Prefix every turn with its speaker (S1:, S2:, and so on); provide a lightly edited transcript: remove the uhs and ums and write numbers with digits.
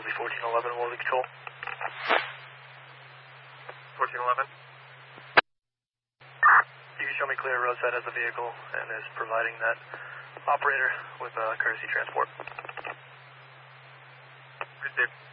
S1: Woolsey 1411, Woolsey Control. 1411. You can show me clear roadside as a vehicle and is providing that operator with courtesy transport.
S2: Received.